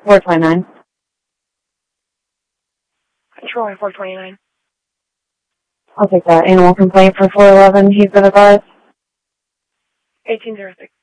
429. Controlling 429. I'll take that. Animal complaint for 411. He's been advised. 1806.